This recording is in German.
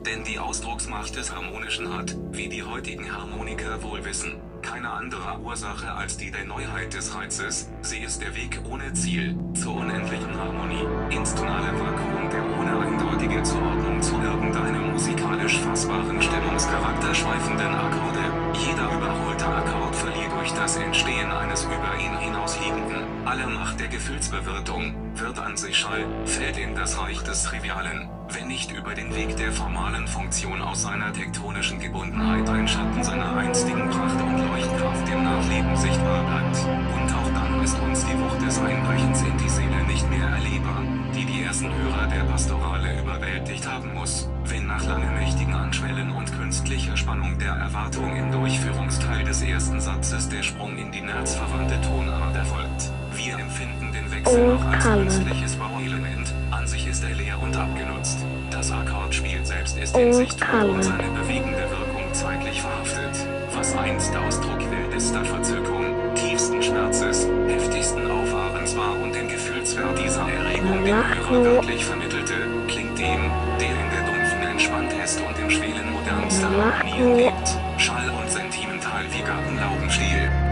Denn die Ausdrucksmacht des Harmonischen hat, wie die heutigen Harmoniker wohl wissen, keine andere Ursache als die der Neuheit des Reizes. Sie ist der Weg ohne Ziel, zur unendlichen Harmonie, ins tonale Vakuum der ohne eindeutige Zuordnung zu irgendeinem musikalisch fassbaren Stimmungscharakter schweifenden Akkorde. Jeder überholte Akkord verliert durch das Entstehen eines über ihn hinausliegenden, aller Macht der Gefühlsbewirtung, wird an sich Schall, fällt in das Reich des Trivialen, wenn nicht über den Weg der formalen Funktion aus seiner tektonischen Gebundenheit ein Schatten seiner einstigen Pracht und Leuchtkraft im Nachleben sichtbar bleibt. Und auch dann ist uns die Wucht des Einbrechens in die Seele nicht mehr erlebbar, die die ersten Hörer der Pastorale überwältigt haben muss, wenn nach langen mächtigen Anschwellen und künstlicher Spannung der Erwartung im Durchführungsteil des ersten Satzes der Sprung in die nerzverwandte Tonart erfolgt. Wir empfinden den Wechsel noch als künstliches Bauelement, an sich ist er leer und abgenutzt. Das Akkordspiel selbst ist in sich tot und seine bewegende Wirkung zeitlich verhaftet. Was einst Ausdruck wildester Verzückung, tiefsten Schmerzes, heftigsten Auffahrens war und den Gefühlswert dieser Erregung dem Hörer wörtlich vermittelte, klingt dem, der in der dumpfen entspannt ist und im Schwelen modernster Harmonien lebt, schall und sentimental wie Gartenlaubenstiel.